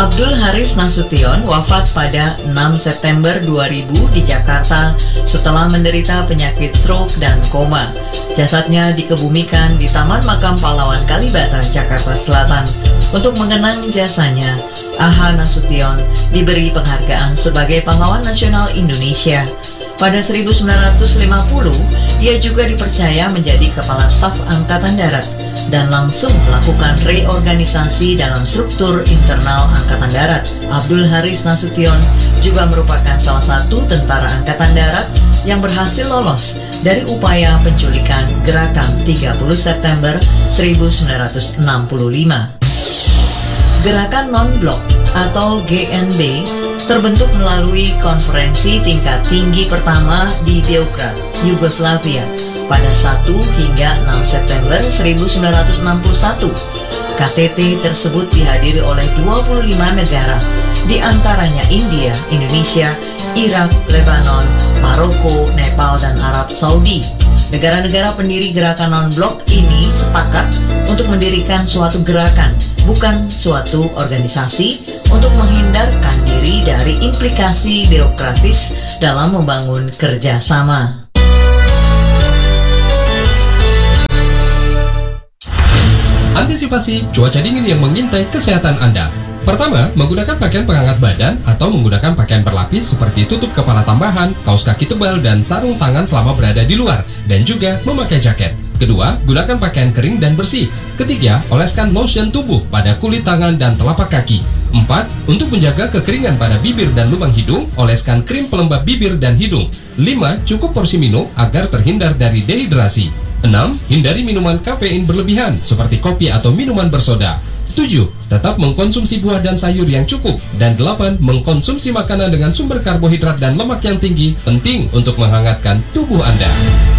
Abdul Haris Nasution wafat pada 6 September 2000 di Jakarta setelah menderita penyakit stroke dan koma. Jasadnya dikebumikan di Taman Makam Pahlawan Kalibata, Jakarta Selatan. Untuk mengenang jasanya, A.H. Nasution diberi penghargaan sebagai Pahlawan Nasional Indonesia. Pada 1950, ia juga dipercaya menjadi Kepala Staf Angkatan Darat dan langsung melakukan reorganisasi dalam struktur internal Angkatan Darat. Abdul Haris Nasution juga merupakan salah satu tentara Angkatan Darat yang berhasil lolos dari upaya penculikan Gerakan 30 September 1965. Gerakan Non-Blok atau GNB terbentuk melalui konferensi tingkat tinggi pertama di Beograd, Yugoslavia pada 1 hingga 6 September 1961. KTT tersebut dihadiri oleh 25 negara, di antaranya India, Indonesia, Irak, Lebanon, Maroko, Nepal, dan Arab Saudi. Negara-negara pendiri gerakan non-blok ini sepakat untuk mendirikan suatu gerakan, bukan suatu organisasi, untuk menghindarkan diri dari implikasi birokratis dalam membangun kerjasama. Antisipasi cuaca dingin yang mengintai kesehatan Anda. Pertama, menggunakan pakaian penghangat badan atau menggunakan pakaian berlapis seperti tutup kepala tambahan, kaos kaki tebal, dan sarung tangan selama berada di luar, dan juga memakai jaket. Kedua, gunakan pakaian kering dan bersih. Ketiga, oleskan lotion tubuh pada kulit tangan dan telapak kaki. 4. Untuk menjaga kekeringan pada bibir dan lubang hidung, oleskan krim pelembab bibir dan hidung. 5. Cukup porsi minum agar terhindar dari dehidrasi. 6. Hindari minuman kafein berlebihan seperti kopi atau minuman bersoda. 7. Tetap mengkonsumsi buah dan sayur yang cukup. Dan 8. Mengkonsumsi makanan dengan sumber karbohidrat dan lemak yang tinggi penting untuk menghangatkan tubuh Anda.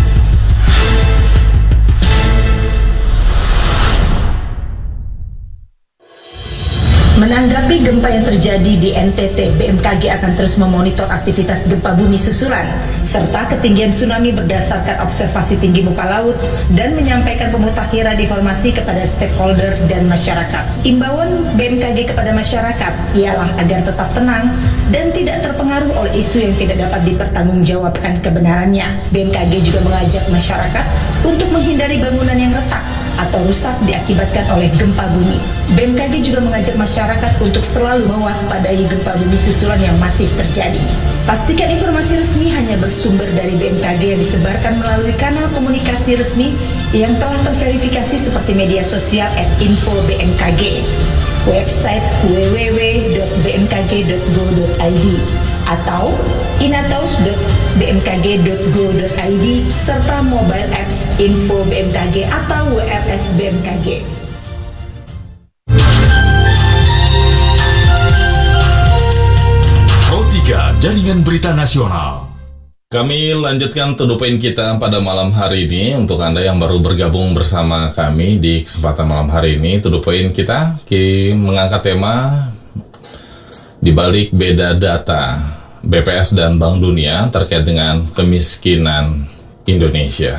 Menanggapi gempa yang terjadi di NTT, BMKG akan terus memonitor aktivitas gempa bumi susulan serta ketinggian tsunami berdasarkan observasi tinggi muka laut dan menyampaikan pemutakhiran informasi kepada stakeholder dan masyarakat. Imbauan BMKG kepada masyarakat ialah agar tetap tenang dan tidak terpengaruh oleh isu yang tidak dapat dipertanggungjawabkan kebenarannya. BMKG juga mengajak masyarakat untuk menghindari bangunan yang retak atau rusak diakibatkan oleh gempa bumi. BMKG juga mengajak masyarakat untuk selalu mewaspadai gempa bumi susulan yang masih terjadi. Pastikan informasi resmi hanya bersumber dari BMKG yang disebarkan melalui kanal komunikasi resmi yang telah terverifikasi seperti media sosial @info-bmkg, website www.bmkg.go.id atau inatos.bmkg.go.id serta mobile apps Info BMKG atau WRS BMKG. Pro 3 Jaringan Berita Nasional. Kami lanjutkan To The Point kita pada malam hari ini. Untuk Anda yang baru bergabung bersama kami di kesempatan malam hari ini, To The Point kita mengangkat tema di balik beda data BPS dan Bank Dunia terkait dengan kemiskinan Indonesia.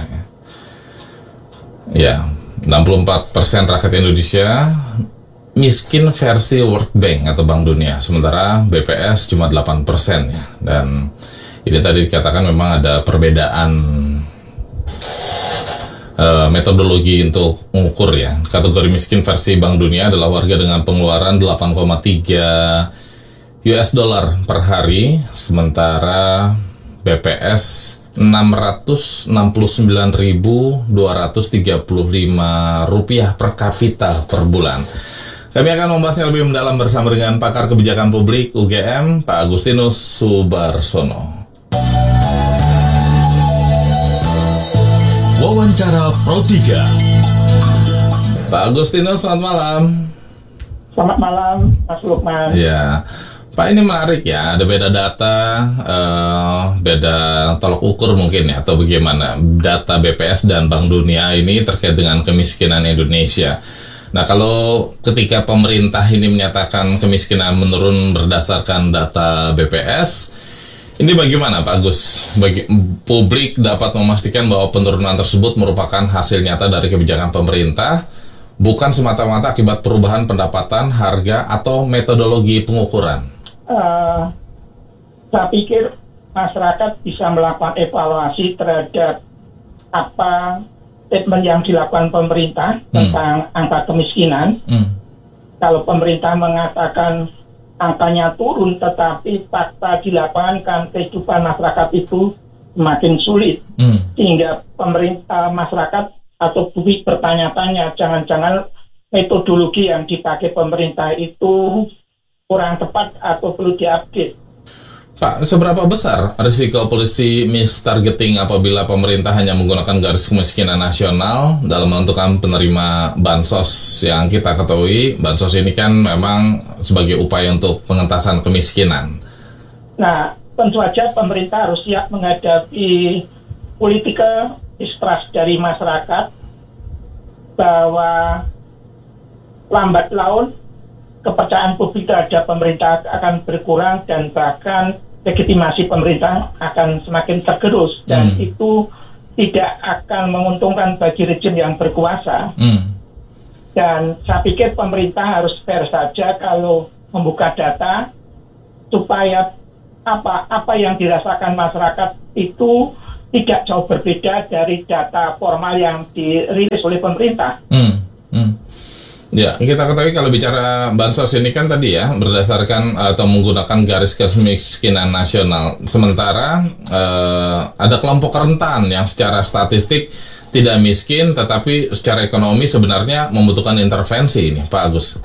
Ya, 64% rakyat Indonesia miskin versi World Bank atau Bank Dunia, sementara BPS cuma 8% ya. Dan ini tadi dikatakan memang ada perbedaan metodologi untuk mengukur ya. Kategori miskin versi Bank Dunia adalah warga dengan pengeluaran 8,3 US dollar per hari, sementara BPS 669.235 rupiah per kapita per bulan. Kami akan membahasnya lebih mendalam bersama dengan pakar kebijakan publik UGM, Pak Agustinus Subarsono. Wawancara Pro 3. Pak Agustinus, selamat malam. Selamat malam, Mas Lukman. Ya, Pak, ini menarik ya, ada beda data, beda tolok ukur mungkin ya, atau bagaimana data BPS dan Bank Dunia ini terkait dengan kemiskinan Indonesia. Nah, kalau ketika pemerintah ini menyatakan kemiskinan menurun berdasarkan data BPS, ini bagaimana Pak Agus? Bagi publik dapat memastikan bahwa penurunan tersebut merupakan hasil nyata dari kebijakan pemerintah, bukan semata-mata akibat perubahan pendapatan, harga, atau metodologi pengukuran? Saya pikir masyarakat bisa melakukan evaluasi terhadap apa statement yang dilakukan pemerintah tentang angka kemiskinan. Kalau pemerintah mengatakan angkanya turun, tetapi fakta di lapangan kan kehidupan masyarakat itu semakin sulit, sehingga pemerintah, masyarakat atau publik bertanya-tanya, jangan-jangan metodologi yang dipakai pemerintah itu kurang tepat atau perlu diupdate. Pak, seberapa besar risiko polisi mistargeting apabila pemerintah hanya menggunakan garis kemiskinan nasional dalam menentukan penerima bansos? Yang kita ketahui, bansos ini kan memang sebagai upaya untuk pengentasan kemiskinan. Nah, tentu saja pemerintah harus siap menghadapi political distrust dari masyarakat bahwa lambat laun kepercayaan publik terhadap pemerintah akan berkurang dan bahkan legitimasi pemerintah akan semakin tergerus dan itu tidak akan menguntungkan bagi rejim yang berkuasa. Dan saya pikir pemerintah harus fair saja kalau membuka data supaya apa yang dirasakan masyarakat itu tidak jauh berbeda dari data formal yang dirilis oleh pemerintah. Ya, kita ketahui kalau bicara bansos ini kan tadi ya berdasarkan atau menggunakan garis kemiskinan nasional. Sementara ada kelompok rentan yang secara statistik tidak miskin, tetapi secara ekonomi sebenarnya membutuhkan intervensi ini, Pak Agus.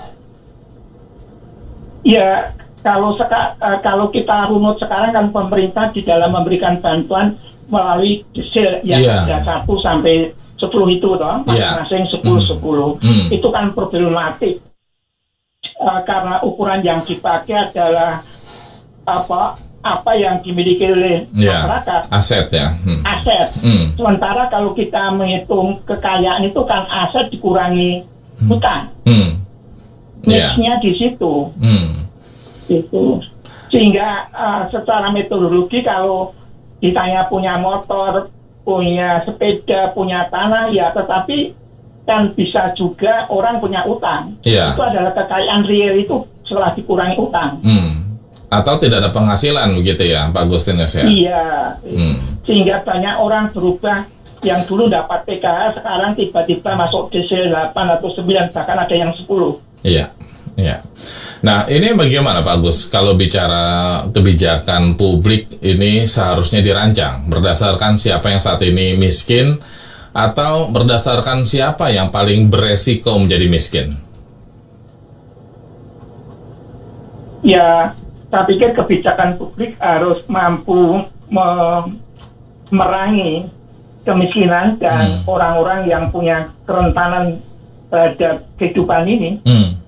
Ya, kalau kita runut sekarang kan pemerintah di dalam memberikan bantuan melalui desil yang ada 1 sampai 10 itu toh, masing-masing 10. Itu kan problematik karena ukuran yang dipakai adalah apa yang dimiliki oleh masyarakat, aset ya. Aset. Sementara kalau kita menghitung kekayaan itu kan aset dikurangi hutang. Mix-nya di situ. Itu. Sehingga secara metodologi kalau ditanya punya motor, punya sepeda, punya tanah, ya tetapi kan bisa juga orang punya utang. Itu adalah kekayaan real itu setelah dikurangi utang. Atau tidak ada penghasilan begitu ya, Pak Agustinus ya? Iya. Sehingga banyak orang berubah yang dulu dapat PKH sekarang tiba-tiba masuk desil 8 atau 9, bahkan ada yang 10. Iya. Nah, ini bagaimana Pak Agus? Kalau bicara kebijakan publik ini seharusnya dirancang berdasarkan siapa yang saat ini miskin atau berdasarkan siapa yang paling beresiko menjadi miskin? Ya, saya pikir kebijakan publik harus mampu memerangi kemiskinan dan orang-orang yang punya kerentanan terhadap kehidupan ini.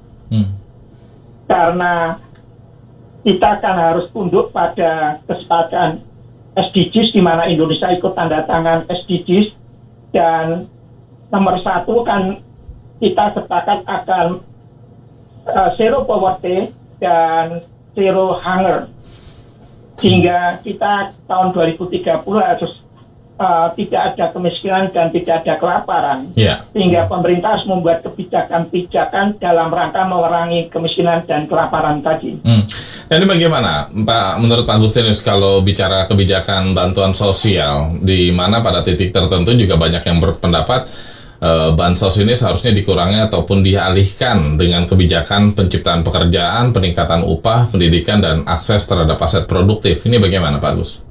Karena kita kan harus tunduk pada kesepakatan SDGs, di mana Indonesia ikut tanda tangan SDGs, dan nomor 1 kan kita sepakat akan zero poverty dan zero hunger, sehingga kita tahun 2030 harus tidak ada kemiskinan dan tidak ada kelaparan. Sehingga pemerintah harus membuat kebijakan-kebijakan dalam rangka memerangi kemiskinan dan kelaparan tadi. Dan ini bagaimana, Pak, menurut Pak Agustinus, kalau bicara kebijakan bantuan sosial, di mana pada titik tertentu juga banyak yang berpendapat bansos ini seharusnya dikurangi ataupun dialihkan dengan kebijakan penciptaan pekerjaan, peningkatan upah, pendidikan, dan akses terhadap aset produktif. Ini bagaimana, Pak Agus?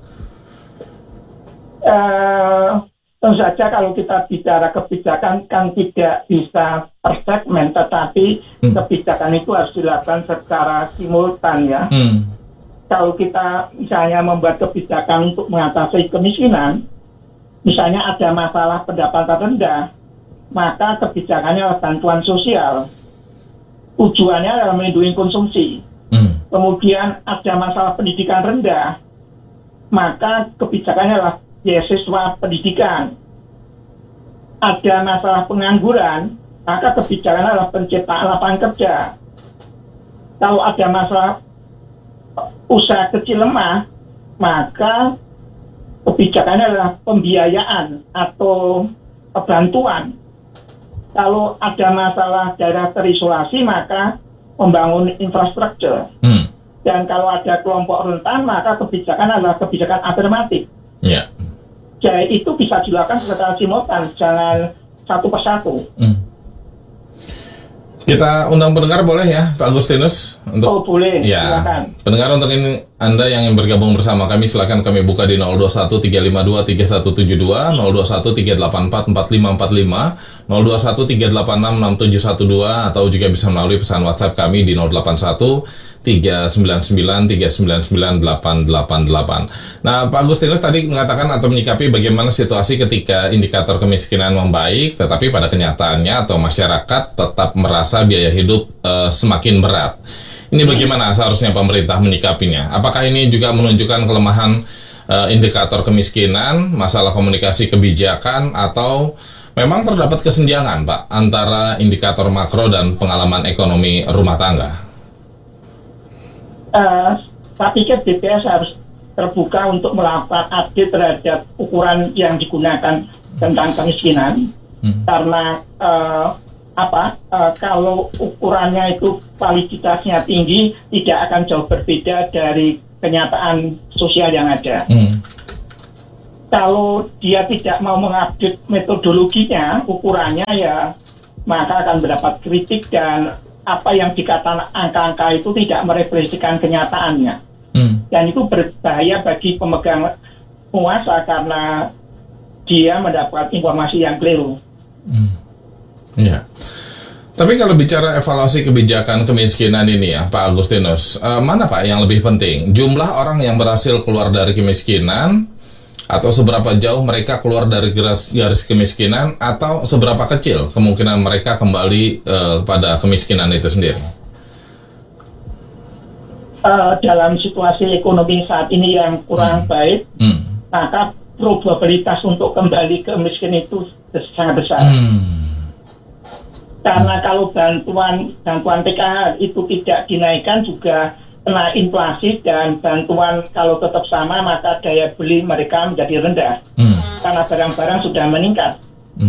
Tentu saja kalau kita bicara kebijakan kan tidak bisa per segmen, tetapi kebijakan itu harus dilakukan secara simultan ya. Kalau kita misalnya membuat kebijakan untuk mengatasi kemiskinan, misalnya ada masalah pendapatan rendah, maka kebijakannya adalah bantuan sosial. Tujuannya adalah melindungi konsumsi. Kemudian ada masalah pendidikan rendah, maka kebijakannya adalah beasiswa pendidikan. Ada masalah pengangguran, maka kebijakannya adalah penciptaan lapangan kerja. Kalau ada masalah usaha kecil lemah, maka kebijakannya adalah pembiayaan atau bantuan. Kalau ada masalah daerah terisolasi, maka membangun infrastruktur. Dan kalau ada kelompok rentan, maka kebijakan adalah kebijakan afirmatif. Jadi itu bisa dilakukan secara simultan, jangan satu persatu. Kita undang pendengar boleh ya, Pak Agustinus? Boleh, ya. Silakan. Pendengar, untuk ini Anda yang ingin bergabung bersama kami, silakan kami buka di 0213523172, 0213844545, 0213866712, atau juga bisa melalui pesan WhatsApp kami di 081399398888. Nah, Pak Agustinus tadi mengatakan atau menyikapi bagaimana situasi ketika indikator kemiskinan membaik, tetapi pada kenyataannya atau masyarakat tetap merasa biaya hidup semakin berat. Ini bagaimana seharusnya pemerintah menyikapinya? Apakah ini juga menunjukkan kelemahan indikator kemiskinan, masalah komunikasi kebijakan, atau memang terdapat kesenjangan, Pak, antara indikator makro dan pengalaman ekonomi rumah tangga? Saya pikir BPS harus terbuka untuk melakukan update terhadap ukuran yang digunakan tentang kemiskinan, karena kalau ukurannya itu validitasnya tinggi, tidak akan jauh berbeda dari kenyataan sosial yang ada. Kalau dia tidak mau mengupdate metodologinya, ukurannya, ya maka akan mendapat kritik, dan apa yang dikatakan angka-angka itu tidak merefleksikan kenyataannya. Dan itu berbahaya bagi pemegang penguasa karena dia mendapat informasi yang keliru. Iya. Tapi kalau bicara evaluasi kebijakan kemiskinan ini ya, Pak Agustinus, mana Pak yang lebih penting? Jumlah orang yang berhasil keluar dari kemiskinan, atau seberapa jauh mereka keluar dari garis kemiskinan, atau seberapa kecil kemungkinan mereka kembali pada kemiskinan itu sendiri? Dalam situasi ekonomi saat ini yang kurang baik, maka probabilitas untuk kembali ke miskin itu sangat besar. Karena kalau bantuan PKH itu tidak dinaikkan, juga kena inflasi, dan bantuan kalau tetap sama maka daya beli mereka menjadi rendah karena barang-barang sudah meningkat.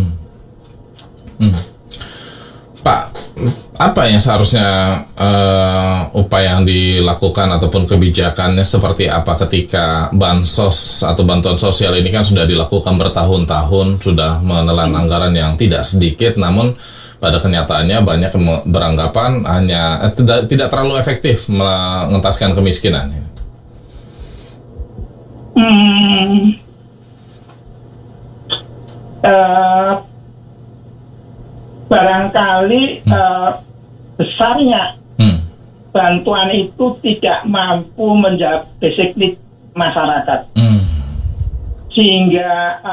Pak, apa yang seharusnya upaya yang dilakukan ataupun kebijakannya seperti apa ketika bansos atau bantuan sosial ini kan sudah dilakukan bertahun-tahun, sudah menelan anggaran yang tidak sedikit, namun pada kenyataannya banyak yang beranggapan hanya tidak terlalu efektif mengentaskan kemiskinan. Barangkali besarnya bantuan itu tidak mampu menjawab basic need masyarakat, sehingga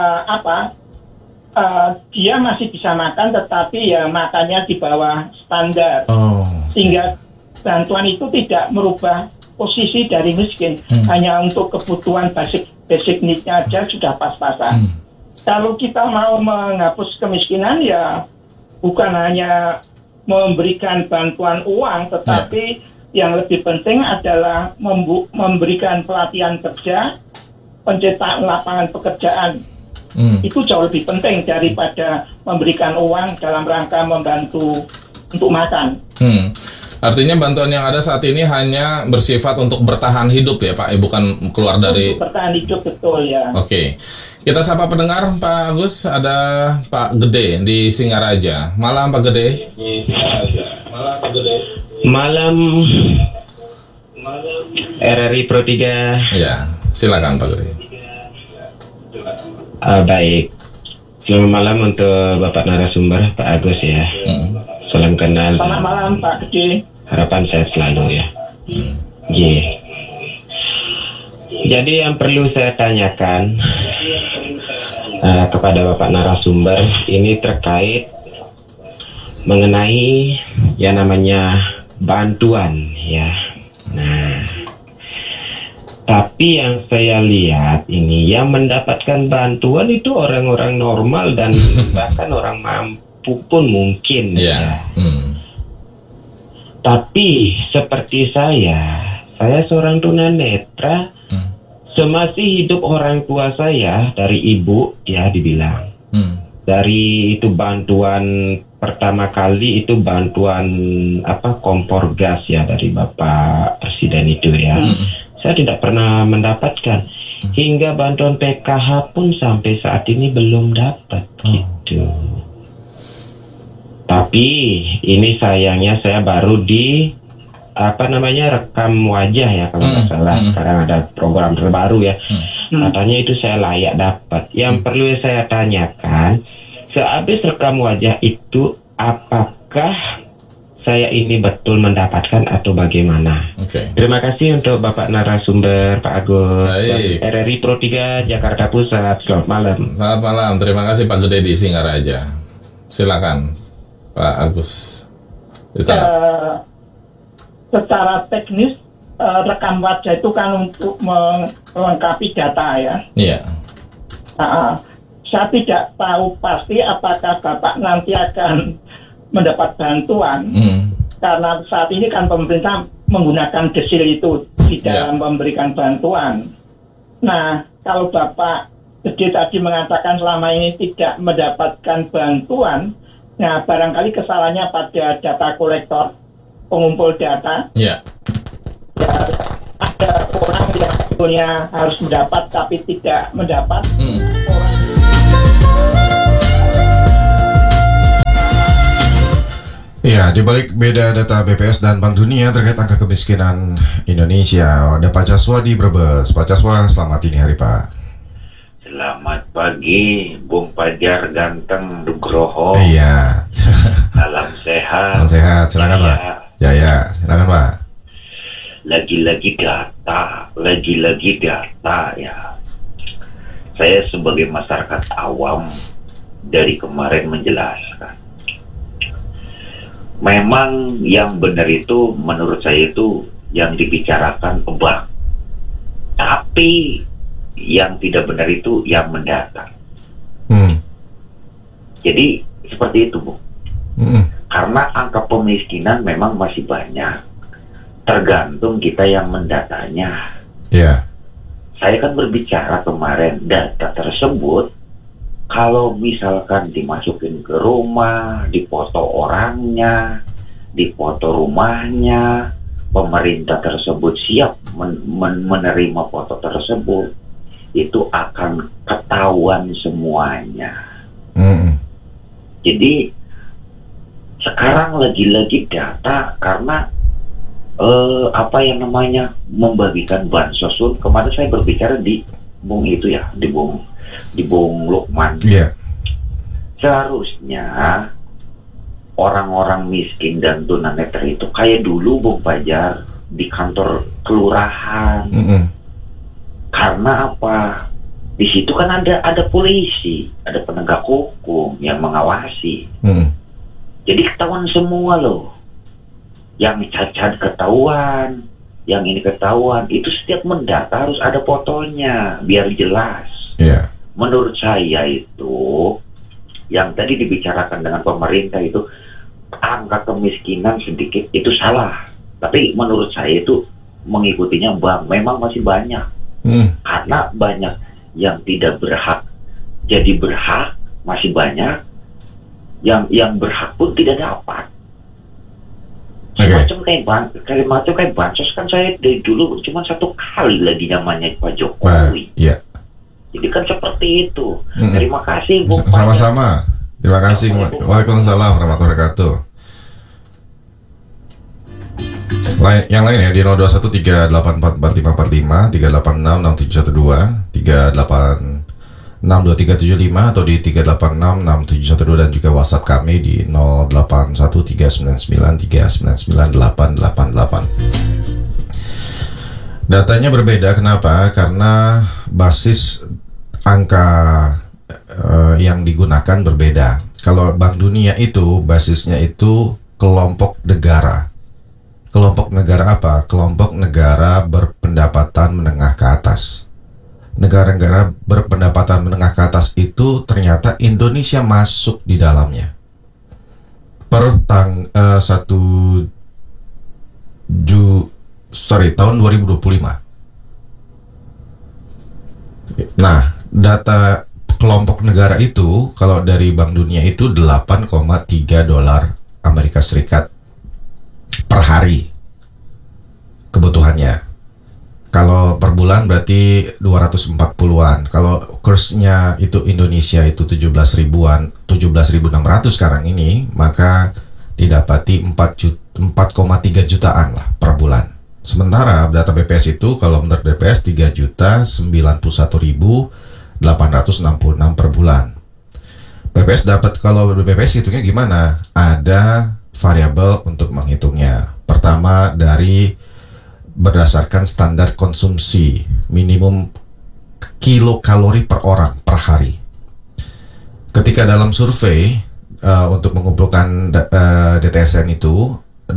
dia masih bisa makan, tetapi ya makannya di bawah standar, sehingga bantuan itu tidak merubah posisi dari miskin, hanya untuk kebutuhan basic need-nya aja sudah pas-pasan. Kalau kita mau menghapus kemiskinan, ya bukan hanya memberikan bantuan uang, tetapi yang lebih penting adalah memberikan pelatihan kerja, penciptaan lapangan pekerjaan. Itu jauh lebih penting daripada memberikan uang dalam rangka membantu untuk makan. Artinya bantuan yang ada saat ini hanya bersifat untuk bertahan hidup ya Pak, bukan keluar dari... Untuk bertahan hidup, betul ya. Oke. Kita sapa pendengar, Pak Agus. Ada Pak Gede di Singaraja. Malam Pak Gede. Malam RRI Pro 3. Ya, silakan Pak Gede. Baik. Selamat malam untuk Bapak narasumber, Pak Agus ya. Salam kenal. Selamat malam Pak Gede. Harapan sehat selalu ya. Jadi yang perlu saya tanyakan kepada Bapak narasumber ini terkait mengenai yang namanya bantuan ya. Nah, tapi yang saya lihat ini yang mendapatkan bantuan itu orang-orang normal dan bahkan orang mampu pun mungkin ya. Tapi seperti saya seorang tunanetra, semasih hidup orang tua saya dari ibu ya dibilang, Dari itu bantuan pertama kali itu bantuan kompor gas ya dari Bapak Presiden itu ya. Saya tidak pernah mendapatkan. Hingga bantuan PKH pun sampai saat ini belum dapat gitu. Tapi ini sayangnya saya baru di rekam wajah ya kalau nggak salah. Sekarang ada program terbaru ya. Katanya itu saya layak dapat. Yang perlu saya tanyakan, sehabis rekam wajah itu apakah saya ini betul mendapatkan atau bagaimana? Terima kasih untuk Bapak narasumber Pak Agus. RRI Pro 3 Jakarta Pusat. Selamat malam. Selamat malam. Terima kasih Pak Gede di Singaraja. Silakan Pak Agus. Secara teknis rekam wajah itu kan untuk melengkapi data ya. Iya. Saya tidak tahu pasti apakah Bapak nanti akan mendapat bantuan karena saat ini kan pemerintah menggunakan desil itu di dalam memberikan bantuan. Nah, kalau Bapak Gede tadi mengatakan selama ini tidak mendapatkan bantuan, nah barangkali kesalahannya pada data kolektor, pengumpul data. Ya, ada orang yang sebetulnya harus mendapat tapi tidak mendapat. Ya, di balik beda data BPS dan Bank Dunia terkait angka kemiskinan Indonesia, ada Pak Caswa di Brebes. Pak Caswa, selamat dini hari Pak. Selamat pagi, Bung Fajar ganteng Nugroho. Iya. Salam sehat. Salam sehat, silakan Pak. Ya, silakan Pak. Lagi-lagi data ya. Saya sebagai masyarakat awam dari kemarin menjelaskan. Memang yang benar itu menurut saya itu yang dibicarakan bank. Tapi yang tidak benar itu yang mendata. Jadi seperti itu, Bu. Karena angka pemiskinan memang masih banyak. Tergantung kita yang mendatanya. Yeah. Saya kan berbicara kemarin data tersebut kalau misalkan dimasukin ke rumah, dipoto orangnya, dipoto rumahnya, pemerintah tersebut siap menerima foto tersebut, itu akan ketahuan semuanya. Jadi sekarang lagi-lagi data karena membagikan bansos. Kemarin saya berbicara di Bung itu ya, di Bung Lukman. Yeah. Seharusnya orang-orang miskin dan tunanetra itu kayak dulu Bung Fajar di kantor kelurahan. Karena apa? Di situ kan ada polisi, ada penegak hukum yang mengawasi. Jadi ketahuan semua loh. Yang cacat ketahuan, yang ini ketahuan. Itu setiap mendata harus ada fotonya biar jelas. Yeah. Menurut saya itu yang tadi dibicarakan dengan pemerintah itu angka kemiskinan sedikit itu salah. Tapi menurut saya itu mengikutinya bank memang masih banyak. Karena banyak yang tidak berhak jadi berhak, masih banyak yang berhak pun tidak dapat. Macam kayak bansos kan saya dari dulu cuma satu kali lagi namanya Pak Jokowi. Iya. Jadi kan seperti itu. Terima kasih Bu. Sama-sama. Terima kasih. Waalaikumsalam warahmatullahi wabarakatuh. Yang lain ya di 0213844545, 3866712, 3862375 atau di 3866712 dan juga WhatsApp kami di 081399398888. Datanya berbeda, kenapa? Karena basis angka yang digunakan berbeda. Kalau Bank Dunia itu basisnya itu kelompok negara. Kelompok negara apa? Kelompok negara berpendapatan menengah ke atas. Negara-negara berpendapatan menengah ke atas itu ternyata Indonesia masuk di dalamnya. Per tahun 2025. Nah, data kelompok negara itu kalau dari Bank Dunia itu 8,3 dolar Amerika Serikat per hari kebutuhannya. Kalau per bulan berarti 240-an. Kalau kursnya itu Indonesia itu 17 ribuan, 17.600 sekarang ini, maka didapati 4,3 jutaan lah per bulan. Sementara data BPS itu kalau menurut BPS 3.091.866 per bulan. BPS dapat, kalau BPS hitungnya gimana? Ada variabel untuk menghitungnya. Pertama dari berdasarkan standar konsumsi minimum kilokalori per orang per hari. Ketika dalam survei untuk mengumpulkan DTSN itu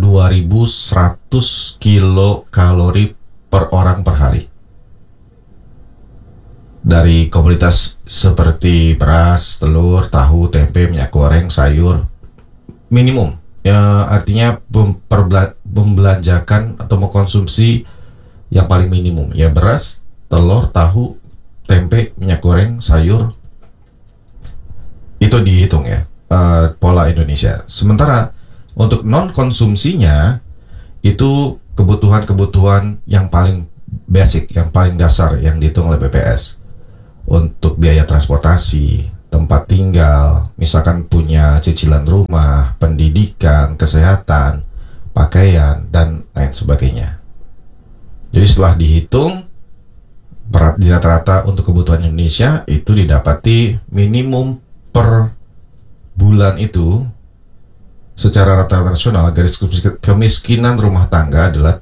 2.100 kilokalori per orang per hari. Dari komoditas seperti beras, telur, tahu, tempe, minyak goreng, sayur, minimum. Ya, artinya membelanjakan atau mengkonsumsi yang paling minimum, ya beras, telur, tahu, tempe, minyak goreng, sayur, itu dihitung ya, pola Indonesia. Sementara untuk non konsumsinya itu kebutuhan-kebutuhan yang paling basic, yang paling dasar yang dihitung oleh BPS. Untuk biaya transportasi, tempat tinggal, misalkan punya cicilan rumah, pendidikan, kesehatan, pakaian, dan lain sebagainya. Jadi setelah dihitung, di rata-rata untuk kebutuhan Indonesia itu didapati minimum per bulan itu secara rata-rata nasional garis kemiskinan rumah tangga adalah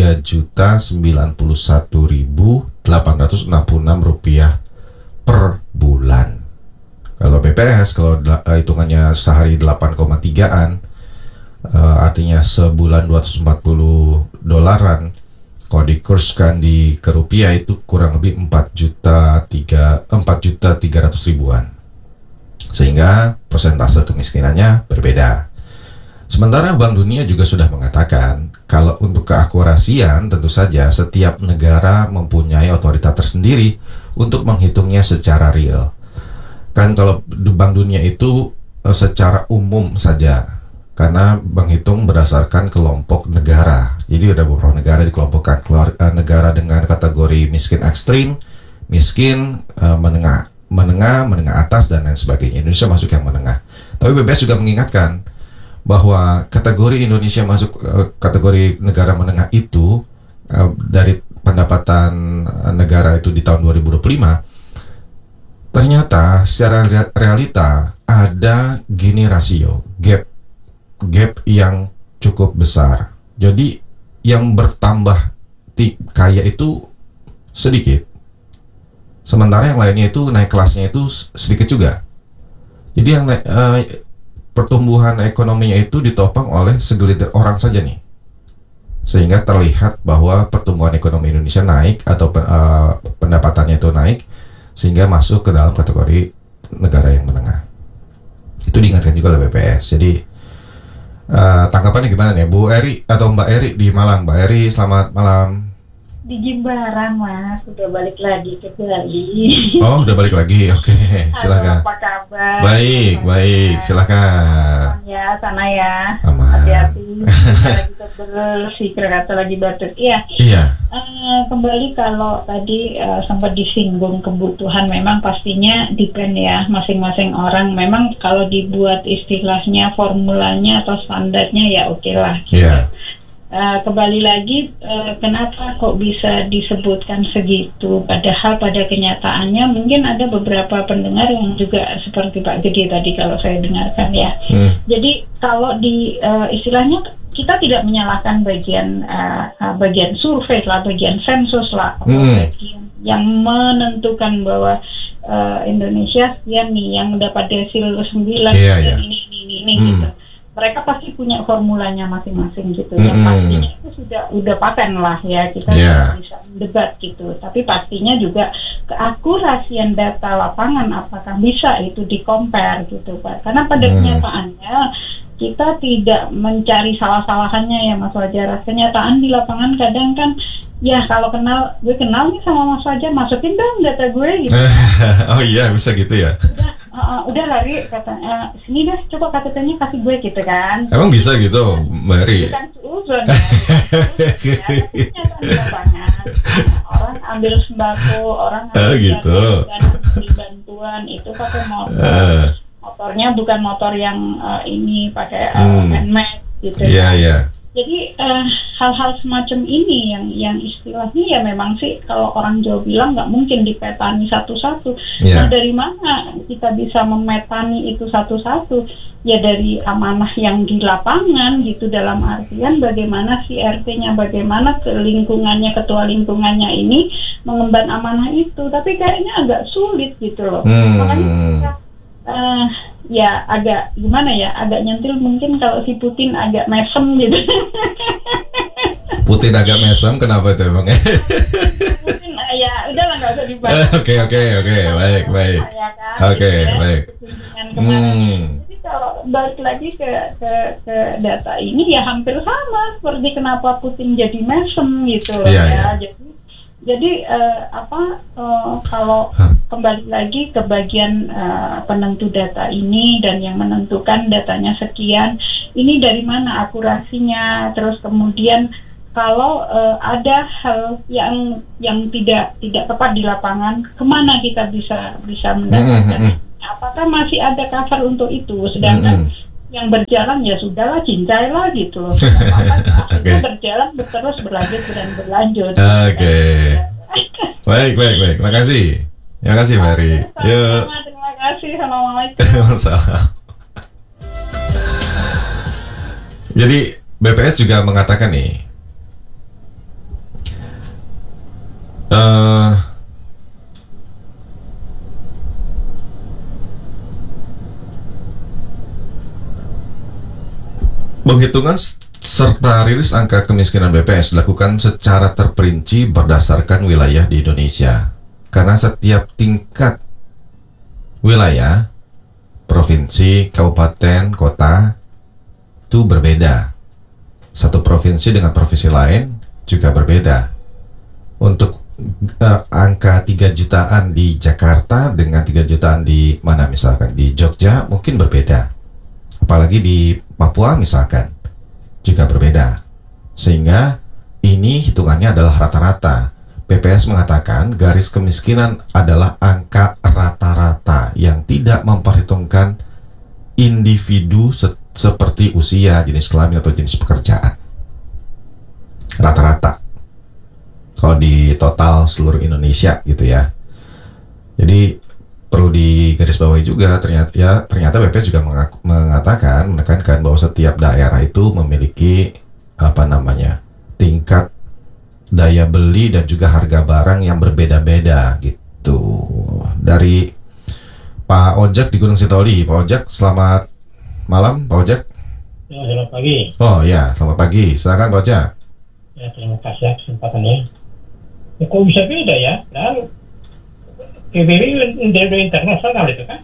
Rp3.091.866 per bulan. Kalau BPS, kalau hitungannya sehari 8,3-an, artinya sebulan 240 dolaran, kalau dikurskan ke rupiah itu kurang lebih 4.300.000 ribuan. Sehingga persentase kemiskinannya berbeda. Sementara Bank Dunia juga sudah mengatakan, kalau untuk keakurasian tentu saja setiap negara mempunyai otoritas tersendiri untuk menghitungnya secara real. Kan kalau Bank Dunia itu secara umum saja, karena menghitung berdasarkan kelompok negara. Jadi ada beberapa negara dikelompokkan, negara dengan kategori miskin ekstrim, miskin menengah, menengah atas, dan lain sebagainya. Indonesia masuk yang menengah. Tapi BPS juga mengingatkan bahwa kategori Indonesia masuk kategori negara menengah itu dari pendapatan negara itu di tahun 2025, ternyata secara realita ada gini rasio, gap yang cukup besar. Jadi yang bertambah kaya itu sedikit, sementara yang lainnya itu naik kelasnya itu sedikit juga. Jadi yang pertumbuhan ekonominya itu ditopang oleh segelintir orang saja nih, sehingga terlihat bahwa pertumbuhan ekonomi Indonesia naik atau pendapatannya itu naik, sehingga masuk ke dalam kategori negara yang menengah. Itu diingatkan juga oleh BPS. Jadi tanggapannya gimana nih Bu Eri atau Mbak Eri di Malang? Mbak Eri, selamat malam. Di Jimbaran, Mas, udah balik lagi ke Bali. Oh, udah balik lagi, oke, silakan. Apa kabar? Baik, silakan. Ya, sana ya. Aman. Hati-hati. Lagi bersih, kata lagi batuk. Iya. Kembali kalau tadi sempat disinggung kebutuhan, memang pastinya depend ya, masing-masing orang. Memang kalau dibuat istilahnya, formulanya atau standarnya ya oke lah. Iya. Kembali lagi, kenapa kok bisa disebutkan segitu, padahal pada kenyataannya mungkin ada beberapa pendengar yang juga seperti Pak Gede tadi kalau saya dengarkan ya. Jadi kalau di istilahnya kita tidak menyalahkan bagian survei lah, bagian sensus lah, bagian yang menentukan bahwa Indonesia sekian nih yang dapat desil 9 ini gitu. Mereka pasti punya formulanya masing-masing gitu. Yang pastinya itu udah paten lah ya, kita bisa mendebat gitu. Tapi pastinya juga keakurasian data lapangan apakah bisa itu di-compare gitu Pak. Karena pada kenyataannya kita tidak mencari salah-salahannya ya Mas Fajar. Kenyataan di lapangan kadang kan ya kalau gue kenal nih sama Mas Fajar, masukin dong data gue gitu. Oh iya, bisa gitu ya. Udah lari katanya, sini deh coba KTP-nya kasih gue gitu kan. Emang bisa gitu, Mbak Eri? Bukan seuzon ya. Tapi kenyataan di lapangan. Orang ambil sembako, orang ambil gitu. bantuan itu pakai motor. Motornya bukan motor yang ini pakai handmade gitu. Iya, iya. Jadi hal-hal semacam ini yang istilahnya ya memang sih kalau orang Jawa bilang nggak mungkin dipetani satu-satu. Yeah. Nah dari mana kita bisa memetani itu satu-satu? Ya dari amanah yang di lapangan gitu, dalam artian bagaimana si RT-nya, bagaimana ke lingkungannya, ketua lingkungannya ini mengemban amanah itu. Tapi kayaknya agak sulit gitu loh. Makanya ya agak gimana ya, agak nyentil mungkin kalau si Putin agak mesem gitu. Putin agak mesem, kenapa itu emang? Putin ya udahlah nggak usah dibahas. Oke, baik. Ya kan? Oke, baik. Jadi kalau balik lagi ke data ini ya hampir sama seperti kenapa Putin jadi mesem gitu loh ya. Jadi kalau kembali lagi ke bagian penentu data ini dan yang menentukan datanya sekian, ini dari mana akurasinya, terus kemudian kalau ada hal yang tidak tepat di lapangan, kemana kita bisa mendapatkan? Apakah masih ada cover untuk itu? Sedangkan yang berjalan ya sudahlah, cincailah gitu loh. Akhirnya berjalan terus berlanjut. Oke. Baik. Terima kasih Mbak Eri. Yuk. Terima kasih. Assalamualaikum. Salam. Jadi BPS juga mengatakan nih, penghitungan serta rilis angka kemiskinan BPS dilakukan secara terperinci berdasarkan wilayah di Indonesia. Karena setiap tingkat wilayah, provinsi, kabupaten, kota itu berbeda. Satu provinsi dengan provinsi lain juga berbeda. Untuk angka 3 jutaan di Jakarta dengan 3 jutaan di mana misalkan di Jogja mungkin berbeda. Apalagi di Papua misalkan juga berbeda. Sehingga ini hitungannya adalah rata-rata. BPS mengatakan garis kemiskinan adalah angka rata-rata yang tidak memperhitungkan individu seperti usia, jenis kelamin atau jenis pekerjaan. Rata-rata. Kalau di total seluruh Indonesia gitu ya. Jadi perlu digarisbawahi juga ternyata BPS juga menekankan bahwa setiap daerah itu memiliki tingkat daya beli dan juga harga barang yang berbeda-beda gitu. Dari Pak Ojek di Gunung Sitoli. Pak Ojek, selamat malam Pak Ojek. Ya, selamat pagi. Oh ya, selamat pagi. Silakan Pak Ojek. Ya, terima kasih kesempatannya. Ya, kok bisa beda ya? Lalu PBB udah internasional itu kan?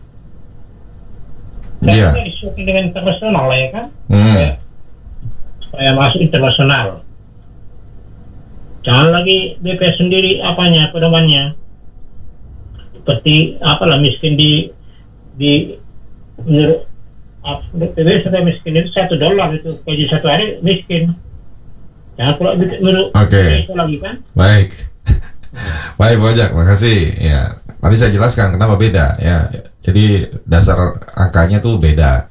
Iya. Disusun dengan internasional ya kan? Supaya masuk internasional. Jangan lagi BPS sendiri pedomannya. Seperti miskin di menurut PBB sudah miskin itu $1 itu gaji satu hari miskin. Jangan pula menurut itu lagi kan? Baik Pak Ojek, makasih ya. Nanti saya jelaskan kenapa beda ya. Jadi dasar angkanya tuh beda.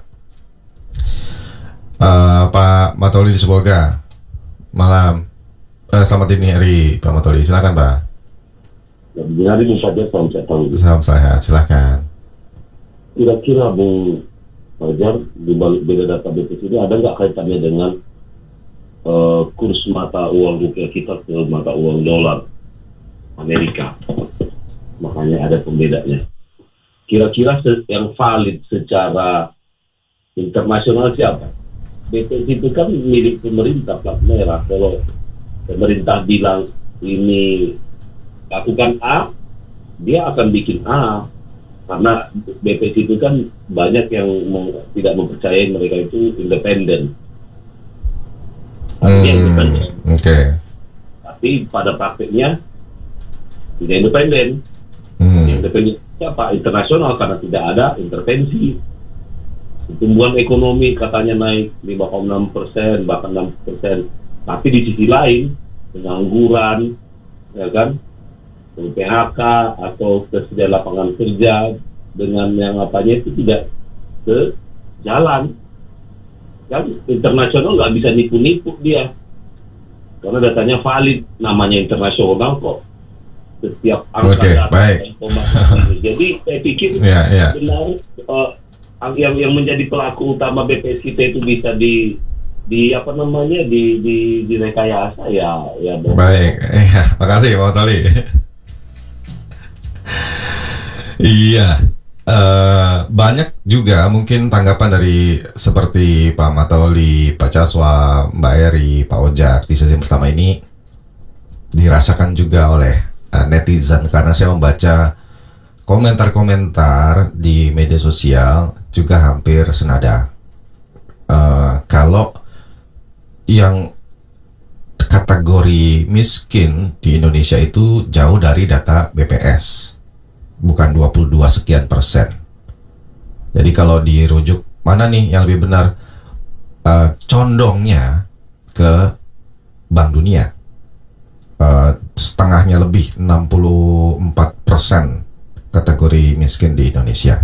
Pak Matoli di Sebolga, malam. Selamat dini hari Pak Matoli, silakan Pak. Dini hari ini saja salam sehat, silakan. Kira-kira Bung Fajar, di balik beda data BPS ini ada nggak kaitannya dengan kurs mata uang rupiah kita ke mata uang dolar Amerika? Makanya ada pembedanya. Kira-kira yang valid secara internasional siapa? BPS itu kan milik pemerintah, plat merah. Kalau pemerintah bilang ini lakukan A, dia akan bikin A. Karena BPS itu kan banyak yang tidak mempercayai mereka itu independen. Oke. Tapi pada praktiknya tidak independen. Independen siapa? Internasional, karena tidak ada intervensi. Pertumbuhan ekonomi katanya naik 5,6%, bahkan 6%. Tapi di sisi lain, pengangguran, ya kan, PHK atau ketersediaan lapangan kerja dengan yang apanya itu tidak sejalan. Kan internasional nggak bisa nipu-nipu dia, karena datanya valid, namanya internasional kok. Setiap angka data informasi. Jadi saya pikir benar yang menjadi pelaku utama BPS kita itu bisa direkayasa ya. Baik, makasih Pak Toli. Iya. Banyak juga mungkin tanggapan dari seperti Pak Matoli, Pak Caswa, Mbak Eri, Pak Ojak di sesi pertama ini dirasakan juga oleh netizen, karena saya membaca komentar-komentar di media sosial juga hampir senada. Kalau yang kategori miskin di Indonesia itu jauh dari data BPS. Bukan 22 sekian %. Jadi kalau dirujuk mana nih yang lebih benar, condongnya ke Bank Dunia, setengahnya lebih 64% kategori miskin di Indonesia.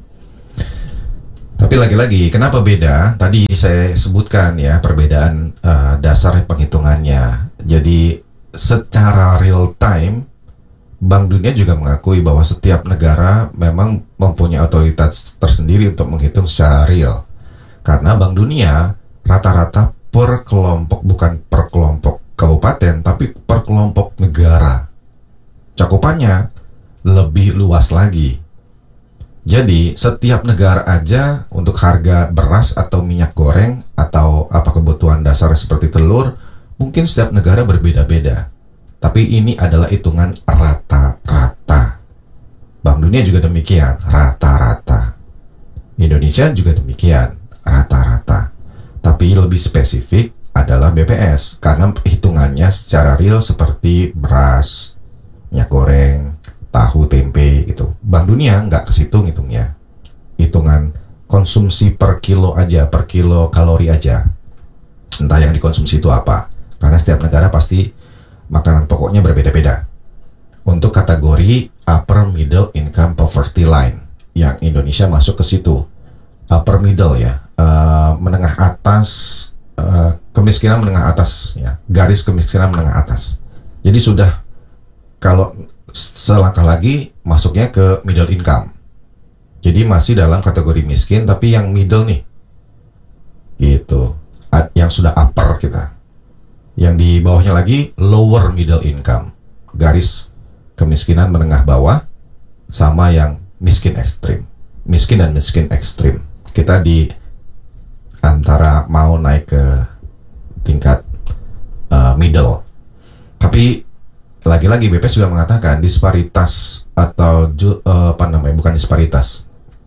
Tapi lagi-lagi kenapa beda? Tadi saya sebutkan ya perbedaan dasar penghitungannya. Jadi secara real time Bank Dunia juga mengakui bahwa setiap negara memang mempunyai otoritas tersendiri untuk menghitung secara real. Karena Bank Dunia rata-rata per kelompok, bukan per kelompok kabupaten, tapi per kelompok negara. Cakupannya lebih luas lagi. Jadi setiap negara aja untuk harga beras atau minyak goreng atau apa kebutuhan dasar seperti telur, mungkin setiap negara berbeda-beda. Tapi ini adalah hitungan rata-rata. Bank Dunia juga demikian, rata-rata. Indonesia juga demikian, rata-rata. Tapi lebih spesifik adalah BPS, karena hitungannya secara real seperti beras, minyak goreng, tahu, tempe gitu. Bank Dunia nggak ke situ ngitungnya. Hitungan konsumsi per kilo aja, per kilo kalori aja. Entah yang dikonsumsi itu apa. Karena setiap negara pasti makanan pokoknya berbeda-beda. Untuk kategori upper middle income poverty line, yang Indonesia masuk ke situ. Upper middle ya, menengah atas, kemiskinan menengah atas ya, garis kemiskinan menengah atas. Jadi sudah, kalau selangkah lagi masuknya ke middle income. Jadi masih dalam kategori miskin, tapi yang middle nih, gitu, yang sudah upper kita. Yang di bawahnya lagi lower middle income, garis kemiskinan menengah bawah, sama yang miskin ekstrim, miskin dan miskin ekstrim. Kita di antara mau naik ke tingkat middle. Tapi lagi-lagi BPS juga mengatakan disparitas atau bukan disparitas,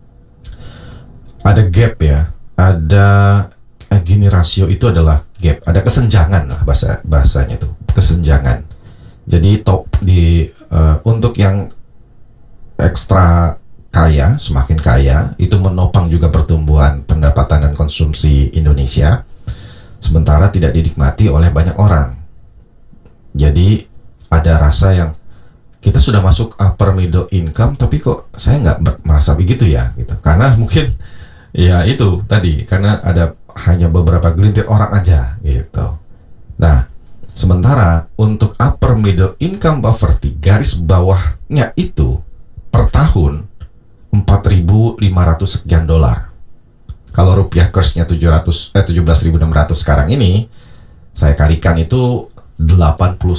ada gap ya, ada gini, rasio itu adalah gap, ada kesenjangan lah bahasanya tuh, kesenjangan. Jadi untuk yang ekstra kaya, semakin kaya, itu menopang juga pertumbuhan pendapatan dan konsumsi Indonesia, sementara tidak dinikmati oleh banyak orang. Jadi ada rasa yang kita sudah masuk upper middle income, tapi kok saya nggak merasa begitu ya, gitu. Karena mungkin ya itu tadi, karena ada hanya beberapa gelintir orang aja gitu. Nah, sementara untuk upper middle income poverty, garis bawahnya itu per tahun 4.500 sekian dolar. Kalau rupiah kursnya 17.600 sekarang ini, saya kalikan itu 81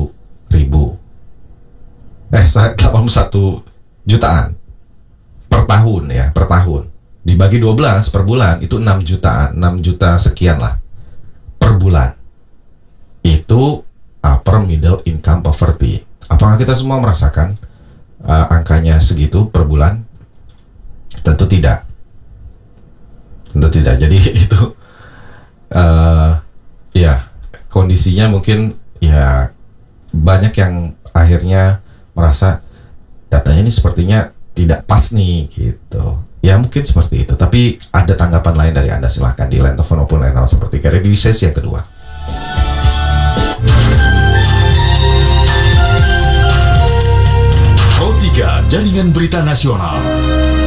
jutaan per tahun ya, per tahun. Dibagi 12 per bulan itu 6 juta sekian lah per bulan. Itu upper middle income poverty. Apakah kita semua merasakan angkanya segitu per bulan? Tentu tidak. Jadi itu ya kondisinya mungkin ya banyak yang akhirnya merasa datanya ini sepertinya tidak pas nih gitu. Ya mungkin seperti itu. Tapi ada tanggapan lain dari Anda, silahkan di line telepon maupun line seperti kali di sesi yang kedua. Pro 3 Jaringan Berita Nasional.